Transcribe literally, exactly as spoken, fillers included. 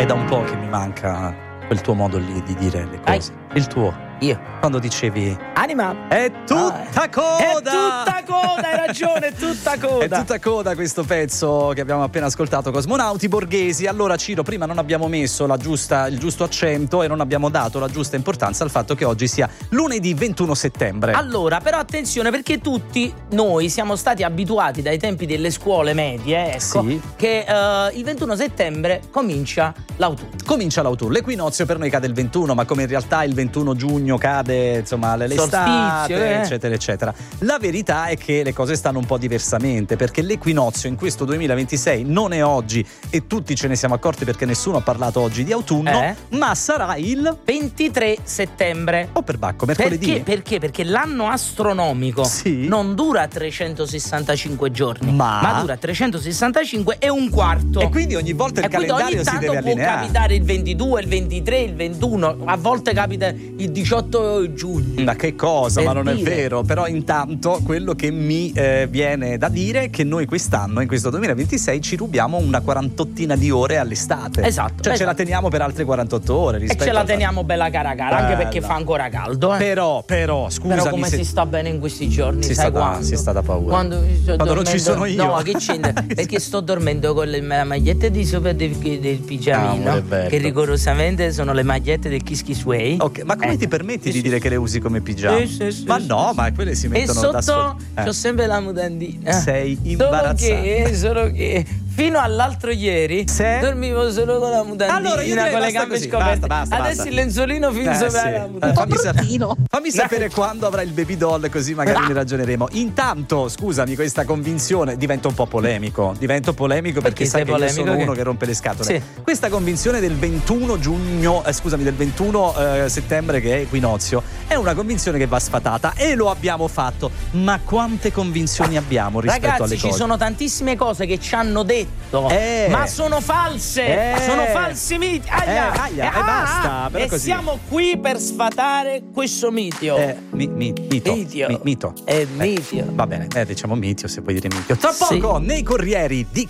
È da un po' che mi manca quel tuo modo lì di dire le cose. Ai. Il tuo. Io. Quando dicevi anima è tutta ah, coda. È tutta coda, hai ragione, è tutta coda. È tutta coda questo pezzo che abbiamo appena ascoltato, Cosmonauti Borghesi. Allora Ciro, prima non abbiamo messo la giusta, il giusto accento e non abbiamo dato la giusta importanza al fatto che oggi sia lunedì ventuno settembre. Allora, però attenzione, perché tutti noi siamo stati abituati dai tempi delle scuole medie, ecco, sì, che uh, il ventuno settembre comincia l'autunno. Comincia l'autunno. L'equinozio per noi cade il ventuno, ma come in realtà il ventuno giugno cade, insomma, l'estate, eh. eccetera eccetera. La verità è che le cose stanno un po' diversamente, perché l'equinozio in questo duemilaventisei non è oggi e tutti ce ne siamo accorti perché nessuno ha parlato oggi di autunno, eh? ma sarà il ventitré settembre. Oh, per bacco, mercoledì. Perché? Perché? Perché l'anno astronomico sì. non dura trecentosessantacinque giorni, ma... ma dura trecentosessantacinque e un quarto. E quindi ogni volta il e calendario si deve allineare. Può capitare il ventidue, il ventitré, il ventuno, a volte capita il diciotto giugno. Ma che cosa? Per ma non dire. È vero. Però intanto quello che mi eh, viene da dire è che noi quest'anno, in questo duemilaventisei, ci rubiamo una quarantottina di ore all'estate. Esatto. Cioè esatto. ce la teniamo per altre quarantotto ore rispetto e ce la al... teniamo bella cara cara, anche Bella. perché fa ancora caldo, eh. Però, però, scusami, Però come se... si sta bene in questi giorni, si sai sta quando? Da, si sta da paura. Quando, quando non ci sono io. No, che c'entra? Perché sto dormendo con le, la maglietta di sopra del, del pigiamino, ah, che rigorosamente sono le magliette del Kiss Kiss Way. Ok, ma come eh. ti permetti sì, di dire sì. che le usi come pigiama? Sì, sì, sì, ma sì, no, sì. ma quelle si mettono e sotto da sole. Eh. c'ho sempre la mutandina. Sei Solo imbarazzata. che, solo che fino all'altro ieri Se... dormivo solo con la mutandina, allora, io direi con le basta gambe così. scoperte. Basta, basta, Adesso basta. il lenzuolino fin eh, sopra sì. la mutandina. Eh, fammi, sap- fammi sapere quando avrà il baby doll, così magari ne ragioneremo. Intanto, scusami, questa convinzione diventa un po' polemico. Divento polemico perché, perché sai che io sono che... uno che rompe le scatole. Sì. Questa convinzione del ventuno giugno, eh, scusami, del ventuno eh, settembre che è equinozio, è una convinzione che va sfatata e lo abbiamo fatto. Ma quante convinzioni abbiamo rispetto Ragazzi, alle cose? ci sono tantissime cose che ci hanno detto, eh. ma sono false, eh. sono falsi miti. Aia, eh, aia, ah, e basta. Però e così. Siamo qui per sfatare questo mitio. Eh, mi, mi, mito. Mitio. Mi, mito. È eh, mitio. Va bene, eh, diciamo mitio se puoi dire mitio. Tra sì. poco nei Corrieri di